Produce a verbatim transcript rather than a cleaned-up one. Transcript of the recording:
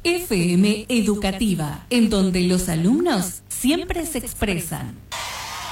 F M Educativa, en donde los alumnos siempre se expresan.